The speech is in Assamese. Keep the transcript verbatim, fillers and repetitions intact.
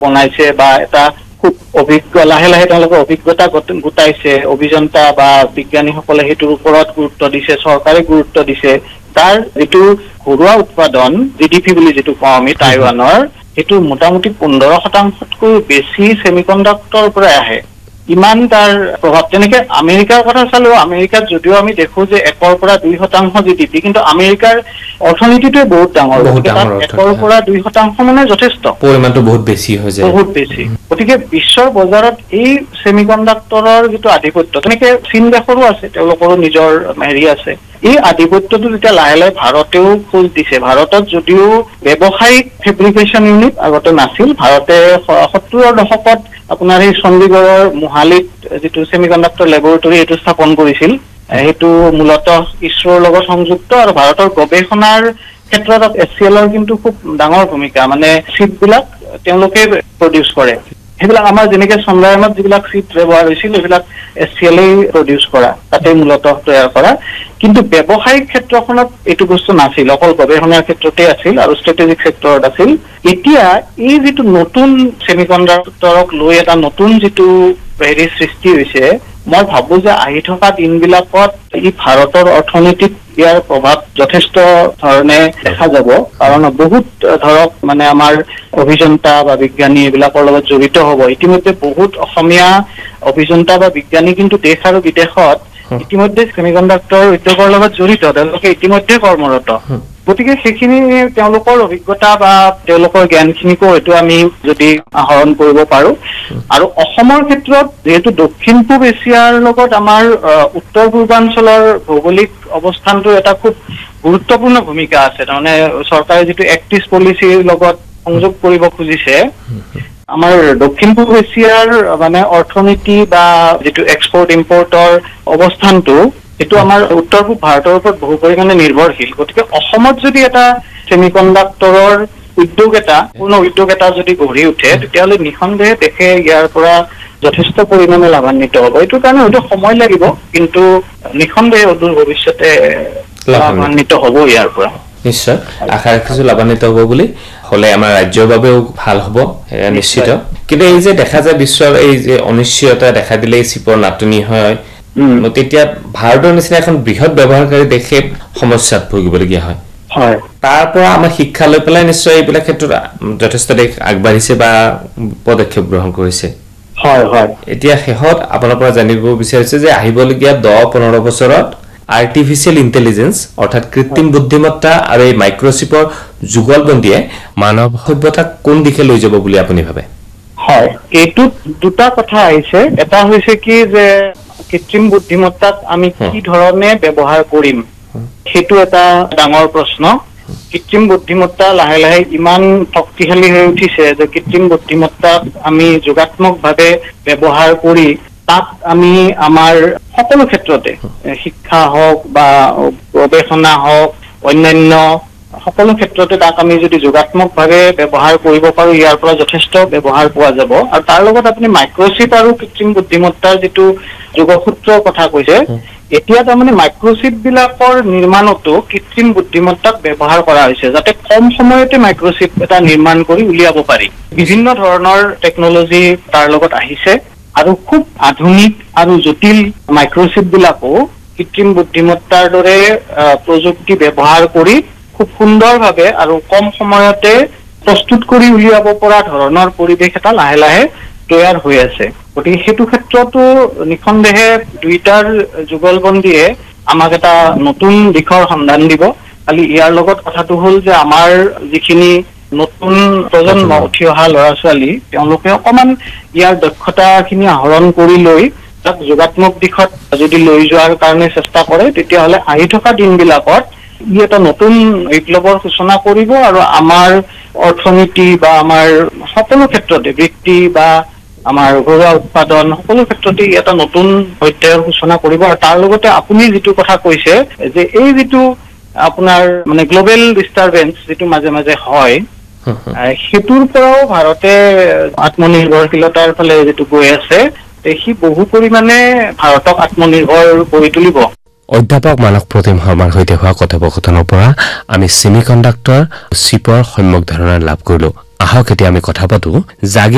বনাইছে বা এটা খুব অভিজ্ঞ লাহে লাহে তেওঁলোকে অভিজ্ঞতা গোটাইছে, অভিযন্তা বা বিজ্ঞানীসকলে সেইটোৰ ওপৰত গুৰুত্ব দিছে, চৰকাৰে গুৰুত্ব দিছে। তাৰ যিটো ঘৰুৱা উৎপাদন জি ডি পি বুলি যিটো কওঁ আমি টাইৱানৰ, সেইটো মোটামুটি পোন্ধৰ শতাংশতকৈ বেছি ছেমিকণ্ডাক্টৰৰ পৰাই আহে। ইমান তাৰ প্ৰভাৱ। তেনেকে আমেৰিকাৰ কথা চালো, আমেৰিকাত যদিও আমি দেখো যে একৰ পৰা দুই শতাংশ জি ডি পি, কিন্তু আমেৰিকাৰ অৰ্থনীতিটোৱে বহুত ডাঙৰ, একৰ পৰা দুই শতাংশ মানে যথেষ্ট পৰিমাণটো বহুত বেছি হৈ যায়, বহুত বেছি। গতিকে বিশ্বৰ বজাৰত এই ছেমিকণ্ডাক্টৰৰ যিটো আধিপত্য, তেনেকে চীন দেশৰো আছে, তেওঁলোকৰো নিজৰ হেৰি আছে। এই আধিপত্যটো যেতিয়া লাহে লাহে ভাৰতেও খোজ দিছে, ভাৰতত যদিও ব্যৱসায়িক ফেব্ৰিকেশ্যন ইউনিট আগতে নাছিল, ভাৰতে সত্তৰৰ দশকত আপোনাৰ এই চণ্ডীগড়ৰ মোহালিত যিটো ছেমিকণ্ডাক্টৰ লেবৰেটৰী এইটো স্থাপন কৰিছিল। সেইটো মূলতঃ ইছৰোৰ লগত সংযুক্ত আৰু ভাৰতৰ গৱেষণাৰ ক্ষেত্ৰত এছ চি এলৰ কিন্তু খুব ডাঙৰ ভূমিকা, মানে চিপ বিলাক তেওঁলোকে প্ৰডিউচ কৰে। সেইবিলাক আমাৰ যেনেকে চন্দ্ৰায়নত যিবিলাক চিপ ব্যৱহাৰ হৈছিল সেইবিলাক এছ চি এলেই প্ৰডিউচ কৰা, তাতে মূলতঃ তৈয়াৰ কৰা। কিন্তু ব্যৱসায়িক ক্ষেত্ৰখনত এইটো বস্তু নাছিল, অকল গৱেষণাৰ ক্ষেত্ৰতে আছিল আৰু ষ্ট্ৰেটেজিক ক্ষেত্ৰত আছিল। এতিয়া এই যিটো নতুন ছেমিকণ্ডাক্টৰক লৈ এটা নতুন যিটো হেৰি সৃষ্টি হৈছে, মই ভাবো যে আহি থকা দিনবিলাকত ই ভাৰতৰ অৰ্থনীতিত ইয়াৰ প্ৰভাৱ যথেষ্ট ধৰণে দেখা যাব। কাৰণ বহুত ধৰক মানে আমাৰ অভিযন্তা বা বিজ্ঞানী এইবিলাকৰ লগত জড়িত হ'ব। ইতিমধ্যে বহুত অসমীয়া অভিযন্তা বা বিজ্ঞানী কিন্তু দেশ আৰু বিদেশত ইতিমধ্যে ছেমিকণ্ডাক্টৰ উদ্যোগৰ লগত জড়িত, তেওঁলোকে ইতিমধ্যে কৰ্মৰত। গতিকে সেইখিনি তেওঁলোকৰ অভিজ্ঞতা বা তেওঁলোকৰ জ্ঞানখিনিকো হয়তো আমি যদি আহৰণ কৰিব পাৰো। আৰু অসমৰ ক্ষেত্ৰত যিহেতু দক্ষিণ পূব এছিয়াৰ লগত আমাৰ উত্তৰ পূৰ্বাঞ্চলৰ ভৌগোলিক অৱস্থানটো এটা খুব গুৰুত্বপূৰ্ণ ভূমিকা আছে। তাৰমানে চৰকাৰে যিটো এক্ট ইষ্ট পলিচিৰ লগত সংযোগ কৰিব খুজিছে, আমাৰ দক্ষিণ পূব এছিয়াৰ মানে অৰ্থনীতি বা যিটো এক্সপৰ্ট ইম্পৰ্টৰ অৱস্থানটো, সেইটো আমাৰ উত্তৰ পূব ভাৰতৰ ওপৰত বহু পৰিমাণে নিৰ্ভৰশীল। গতিকে অসমত যদি এটা ছেমিকণ্ডাক্টৰৰ উদ্যোগ এটা পূৰ্ণ উদ্যোগ এটা যদি গঢ়ি উঠে, তেতিয়াহ'লে নিঃসন্দেহে দেশে ইয়াৰ পৰা যথেষ্ট পৰিমাণে লাভান্বিত হ'ব। এইটোৰ কাৰণে হয়তো সময় লাগিব, কিন্তু নিঃসন্দেহে অদূৰ ভৱিষ্যতে লাভান্বিত হ'ব ইয়াৰ পৰা। নিশ্চয় আশা ৰাখিছো লাভান্বিত হ'ব বুলি। হলে আমাৰ ৰাজ্যৰ বাবেও ভাল হ'ব নিশ্চিত। কিন্তু এই যে দেখা যায় বিশ্বৰ এই যে অনিশ্চয়তা দেখা দিলে চিপৰ নাটনি হয়, তেতিয়া ভাৰতৰ নিচিনা এখন বৃহৎ ব্যৱহাৰকাৰী দেশে সমস্যাত ভুগিবলগীয়া হয়। হয়, তাৰ পৰা আমাৰ শিক্ষা লৈ পেলাই নিশ্চয় এইবিলাক ক্ষেত্ৰত যথেষ্ট দেশ আগবাঢ়িছে বা পদক্ষেপ গ্ৰহণ কৰিছে। হয় হয় এতিয়া শেষত আপোনাৰ পৰা জানিব বিচাৰিছে যে আহিবলগীয়া দহ পোন্ধৰ বছৰত আৰ্টিফিচিয়েল ইণ্টেলিজেন্স অৰ্থাৎ কৃত্ৰিম বুদ্ধিমত্তা আৰু এই মাইক্ৰচিপৰ যুগলবন্দীয়ে মানৱ সভ্যতাক কোন দিশে লৈ যাব বুলি আপুনি ভাবে? হয়, এইটোত দুটা কথা আহিছে। এটা হৈছে কি যে কৃত্ৰিম বুদ্ধিমত্তাক আমি কি ধৰণে ব্যৱহাৰ কৰিম, সেইটো এটা ডাঙৰ প্ৰশ্ন। কৃত্ৰিম বুদ্ধিমত্তা লাহে লাহে ইমান শক্তিশালী হৈ উঠিছে যে কৃত্ৰিম বুদ্ধিমত্তাক আমি যোগাত্মকভাৱে ব্যৱহাৰ কৰি তাক আমি আমাৰ সকলো ক্ষেত্ৰতে, শিক্ষা হওক বা গৱেষণা হওক, অন্যান্য সকলো ক্ষেত্ৰতে তাক আমি যদি যোগাত্মকভাৱে ব্যৱহাৰ কৰিব পাৰো, ইয়াৰ পৰা যথেষ্ট ব্যৱহাৰ পোৱা যাব। আৰু তাৰ লগত আপুনি মাইক্ৰচিপ আৰু কৃত্ৰিম বুদ্ধিমত্তাৰ যিটো যোগসূত্ৰৰ কথা কৈছে, এতিয়া তাৰমানে মাইক্ৰচিপ বিলাকৰ নিৰ্মাণতো কৃত্ৰিম বুদ্ধিমত্তাক ব্যৱহাৰ কৰা হৈছে, যাতে কম সময়তে মাইক্ৰচিপ এটা নিৰ্মাণ কৰি উলিয়াব পাৰি। বিভিন্ন ধৰণৰ টেকনলজি তাৰ লগত আহিছে আৰু খুব আধুনিক আৰু জটিল মাইক্ৰচিপ বিলাকো কৃত্ৰিম বুদ্ধিমত্তাৰ দৰে প্ৰযুক্তি ব্যৱহাৰ কৰি খুব সুন্দৰভাৱে আৰু কম সময়তে প্ৰস্তুত কৰি উলিয়াব পৰা ধৰণৰ পৰিৱেশ এটা লাহে লাহে তৈয়াৰ হৈ আছে। গতিকে সেইটো ক্ষেত্ৰতো নিঃসন্দেহে দুইটাৰ যুগলবন্দীয়ে আমাক এটা নতুন দিশৰ সন্ধান দিব। খালি ইয়াৰ লগত কথাটো হ'ল যে আমাৰ যিখিনি নতুন প্ৰজন্ম উঠি অহা ল'ৰা ছোৱালী, তেওঁলোকে অকমান ইয়াৰ দক্ষতাখিনি আহৰণ কৰি লৈ তাক যোগাত্মক দিশত যদি লৈ যোৱাৰ কাৰণে চেষ্টা কৰে, তেতিয়াহ'লে আহি থকা দিনবিলাকত ই এটা নতুন বিপ্লৱৰ সূচনা কৰিব আৰু আমাৰ অৰ্থনীতি বা আমাৰ সকলো ক্ষেত্ৰতে বৃত্তি বা আমাৰ ঘৰুৱা উৎপাদন সকলো ক্ষেত্ৰতে এটা নতুন অধ্যায়ৰ সূচনা কৰিব। আৰু তাৰ লগতে আপুনি যিটো কথা কৈছে যে এই যিটো আপোনাৰ মানে গ্ল'বেল ডিষ্টাৰবেন্স যিটো মাজে মাজে হয়, সেইটোৰ পৰাও ভাৰতে আত্মনিৰ্ভৰশীলতাৰ ফালে যিটো গৈ আছে, সি বহু পৰিমাণে ভাৰতক আত্মনিৰ্ভৰ কৰি তুলিব। অধ্যাপক মানস প্ৰতিম শৰ্মাৰ সৈতে হোৱা কথোপকথনৰ পৰা আমি ছেমিকণ্ডাক্টৰ চিপৰ সম্যক ধাৰণা লাভ কৰিলো। আহক এতিয়া আমি কথা পাতো জাগি